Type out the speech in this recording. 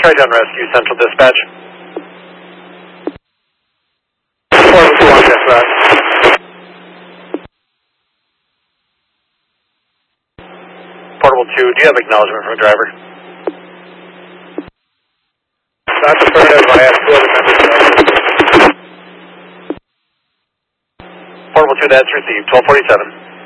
Tri-Town Rescue, Central Dispatch. Portable 2 on dispatch. Portable 2, do you have acknowledgement from a driver? That's affirmative. I have 2 other members of the Portable 2, that's received. 1247.